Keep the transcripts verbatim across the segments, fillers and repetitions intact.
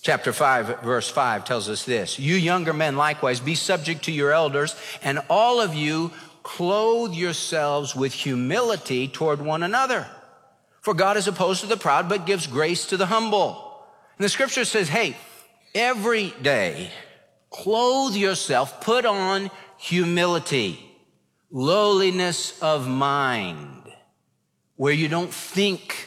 Chapter five, verse five tells us this: you younger men likewise be subject to your elders, and all of you clothe yourselves with humility toward one another. For God is opposed to the proud, but gives grace to the humble. And the scripture says, hey, every day, clothe yourself, put on humility, lowliness of mind, where you don't think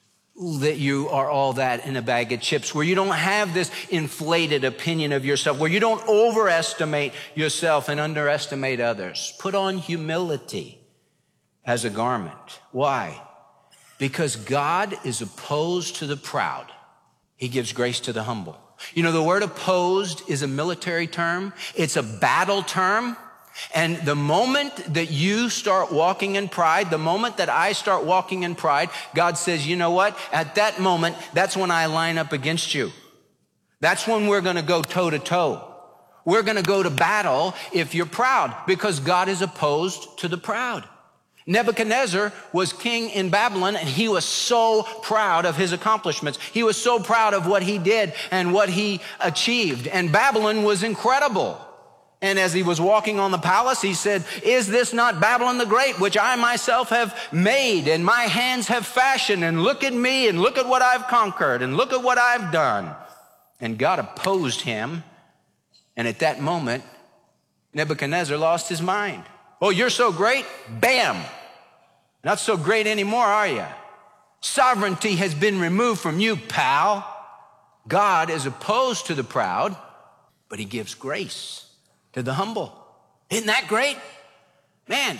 that you are all that in a bag of chips, where you don't have this inflated opinion of yourself, where you don't overestimate yourself and underestimate others. Put on humility as a garment. Why? Because God is opposed to the proud. He gives grace to the humble. You know, the word opposed is a military term. It's a battle term. And the moment that you start walking in pride, the moment that I start walking in pride, God says, you know what? At that moment, that's when I line up against you. That's when we're going to go toe to toe. We're going to go to battle if you're proud, because God is opposed to the proud. Nebuchadnezzar was king in Babylon, and he was so proud of his accomplishments. He was so proud of what he did and what he achieved. And Babylon was incredible. And as he was walking on the palace, he said, is this not Babylon the Great, which I myself have made and my hands have fashioned? And look at me and look at what I've conquered and look at what I've done. And God opposed him. And at that moment, Nebuchadnezzar lost his mind. Oh, you're so great? Bam! Not so great anymore, are you? Sovereignty has been removed from you, pal. God is opposed to the proud, but he gives grace to the humble. Isn't that great? Man,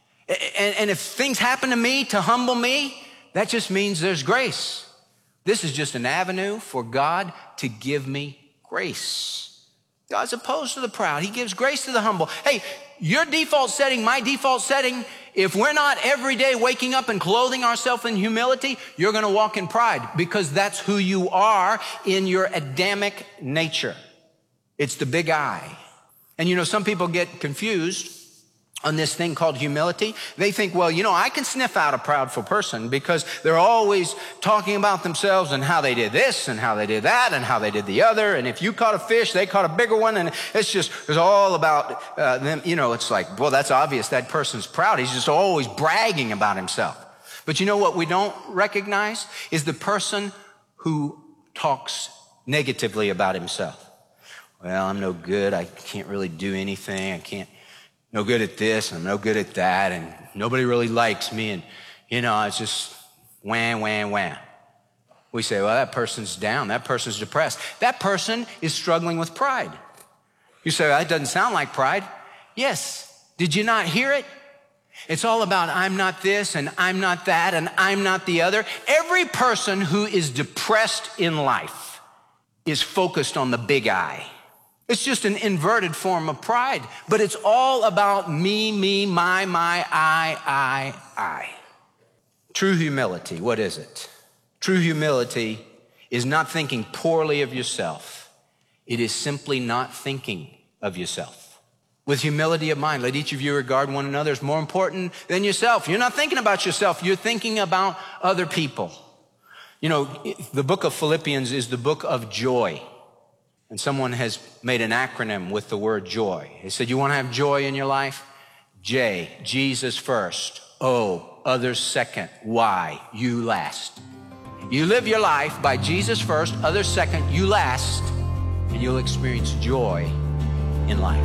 and, and if things happen to me to humble me, that just means there's grace. This is just an avenue for God to give me grace. God's opposed to the proud. He gives grace to the humble. Hey, your default setting, my default setting, if we're not every day waking up and clothing ourselves in humility, you're going to walk in pride, because that's who you are in your Adamic nature. It's the big I. And you know, some people get confused on this thing called humility. They think, well, you know, I can sniff out a proudful person because they're always talking about themselves and how they did this and how they did that and how they did the other. And if you caught a fish, they caught a bigger one. And it's just, it's all about uh, them. You know, it's like, well, that's obvious. That person's proud. He's just always bragging about himself. But you know what we don't recognize is the person who talks negatively about himself. Well, I'm no good. I can't really do anything. I can't, no good at this. I'm no good at that. And nobody really likes me. And, you know, it's just wham, wham, wham. We say, well, that person's down. That person's depressed. That person is struggling with pride. You say, well, that doesn't sound like pride. Yes. Did you not hear it? It's all about I'm not this and I'm not that and I'm not the other. Every person who is depressed in life is focused on the big I. It's just an inverted form of pride, but it's all about me, me, my, my, I, I, I. True humility, what is it? True humility is not thinking poorly of yourself. It is simply not thinking of yourself. With humility of mind, let each of you regard one another as more important than yourself. You're not thinking about yourself. You're thinking about other people. You know, the book of Philippians is the book of joy. And someone has made an acronym with the word joy. They said, you want to have joy in your life? J, Jesus first. O, others second. Y, you last. You live your life by Jesus first, others second, you last, and you'll experience joy in life.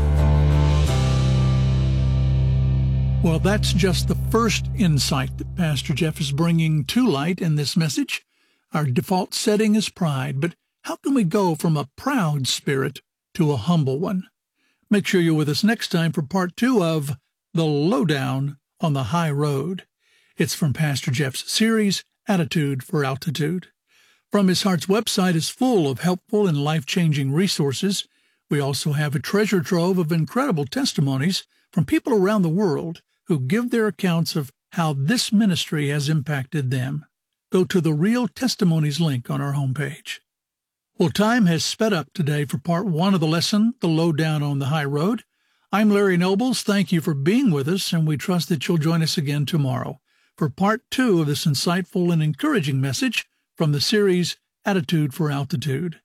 Well, that's just the first insight that Pastor Jeff is bringing to light in this message. Our default setting is pride, but how can we go from a proud spirit to a humble one? Make sure you're with us next time for part two of The Lowdown on the High Road. It's from Pastor Jeff's series, Attitude for Altitude. From His Heart's website is full of helpful and life-changing resources. We also have a treasure trove of incredible testimonies from people around the world who give their accounts of how this ministry has impacted them. Go to the Real Testimonies link on our homepage. Well, time has sped up today for part one of the lesson, The Lowdown on the High Road. I'm Larry Nobles. Thank you for being with us, and we trust that you'll join us again tomorrow for part two of this insightful and encouraging message from the series Attitude for Altitude.